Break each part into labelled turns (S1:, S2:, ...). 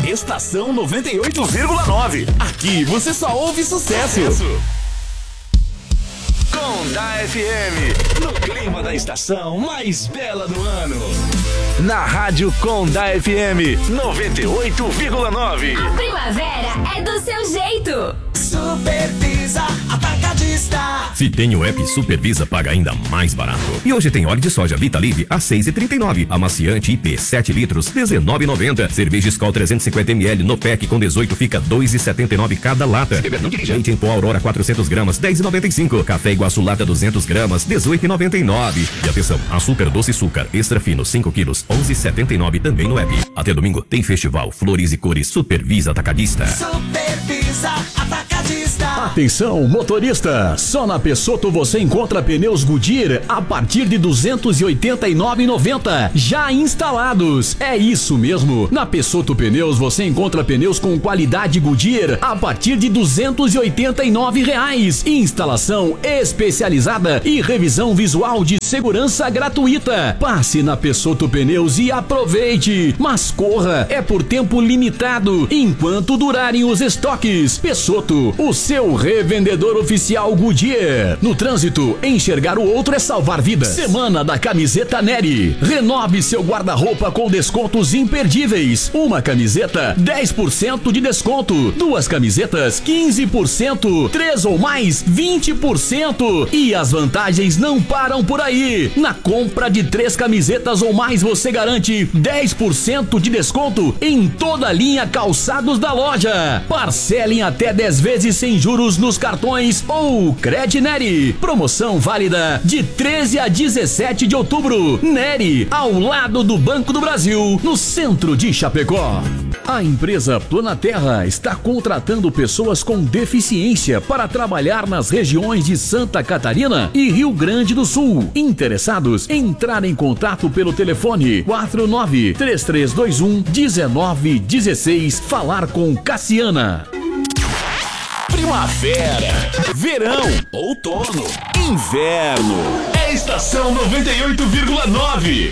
S1: Estação 98,9. Aqui você só ouve sucesso. Condá FM, no clima da estação mais bela do ano. Na rádio Condá FM 98,9.
S2: A primavera é do seu jeito.
S3: Supervisa Atacadista.
S4: Se tem o app Supervisa, paga ainda mais barato. E hoje tem óleo de soja Vitalive a 6,39. Amaciante IP 7 litros, 19,90. Cerveja Skol 350ml no pack com 18 fica 2,79 cada lata. Leite em pó Aurora 400 gramas, 10,95. Café Iguaçu lata 200 gramas, 18,99. E atenção, a Super Doce Açúcar Extra Fino 5 quilos, 11,79 também no app. Até domingo tem festival Flores e Cores Supervisa Atacadista.
S3: Supervisa Atacadista.
S5: Atenção, motorista! Só na Pessotto você encontra pneus Goodyear a partir de R$ 289,90 já instalados. É isso mesmo. Na Pessotto Pneus você encontra pneus com qualidade Goodyear a partir de R$ 289,00. Instalação especializada e revisão visual de segurança gratuita. Passe na Pessotto Pneus e aproveite. Mas corra, é por tempo limitado, enquanto durarem os estoques. Pessotto, o seu revendedor oficial Goodyear. No trânsito, enxergar o outro é salvar vidas. Semana da camiseta Neri. Renove seu guarda-roupa com descontos imperdíveis. Uma camiseta, 10% de desconto. Duas camisetas, 15%. 3 ou mais, 20%. E as vantagens não param por aí. Na compra de 3 camisetas ou mais, você garante 10% de desconto em toda a linha calçados da loja. Parcelem até 10 vezes sem juros nos cartões ou Credineri. Promoção válida de 13 a 17 de outubro. Neri, ao lado do Banco do Brasil, no centro de Chapecó. A empresa Planaterra está contratando pessoas com deficiência para trabalhar nas regiões de Santa Catarina e Rio Grande do Sul. Interessados, entrar em contato pelo telefone 49-3321-1916. Falar com Cassiana.
S1: Primavera, verão, outono, inverno. É Estação 98,9.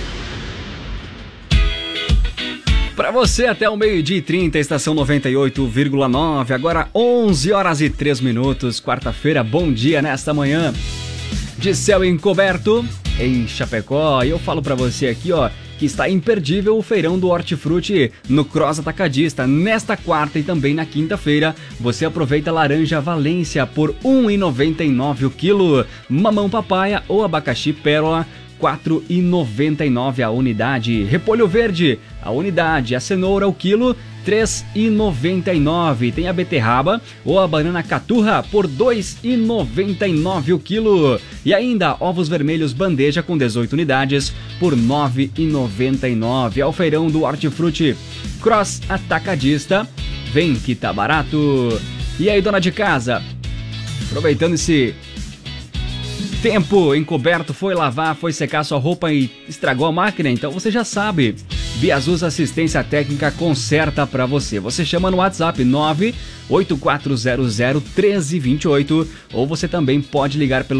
S6: Para você até o 12h30, Estação 98,9. Agora 11 horas e 3 minutos. Quarta-feira, bom dia nesta manhã de céu encoberto em Chapecó. E eu falo para você aqui, ó, que está imperdível o feirão do Hortifruti no Cross Atacadista. Nesta quarta e também na quinta-feira, você aproveita laranja Valência por R$ 1,99 o quilo. Mamão papaya ou abacaxi pérola, R$ 4,99 a unidade. Repolho verde, a unidade. A cenoura, o quilo, R$ 3,99. Tem a beterraba ou a banana caturra por R$ 2,99 o quilo. E ainda ovos vermelhos bandeja com 18 unidades por R$ 9,99. Ao feirão do Hortifruti Cross Atacadista. Vem que tá barato. E aí, dona de casa, aproveitando esse tempo encoberto, foi lavar, foi secar sua roupa e estragou a máquina? Então você já sabe, Biasus Assistência Técnica conserta pra você. Você chama no WhatsApp 984001328 ou você também pode ligar pelo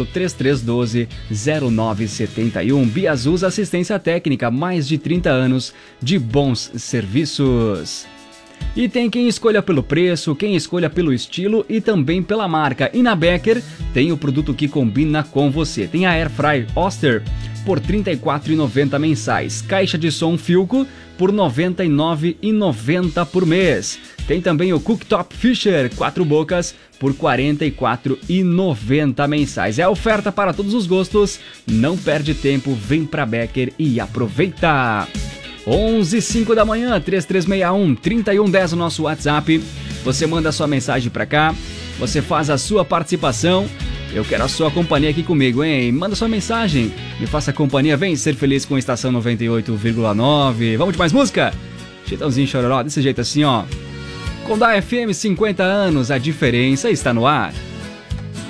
S6: 3312-0971. Biasus Assistência Técnica, mais de 30 anos de bons serviços. E tem quem escolha pelo preço, quem escolha pelo estilo e também pela marca. E na Becker tem o produto que combina com você. Tem a Air Fry Oster por R$ 34,90 mensais. Caixa de som Philco por R$ 99,90 por mês. Tem também o Cooktop Fisher 4 bocas por R$ 44,90 mensais. É oferta para todos os gostos. Não perde tempo, vem pra Becker e aproveita! 11h05 da manhã, 3361-3110 no nosso WhatsApp. Você manda a sua mensagem pra cá, você faz a sua participação. Eu quero a sua companhia aqui comigo, hein? Manda sua mensagem, me faça companhia, vem ser feliz com a Estação 98,9. Vamos de mais música? Chitãozinho Chororó, desse jeito assim, ó. Condá FM 50 anos, a diferença está no ar.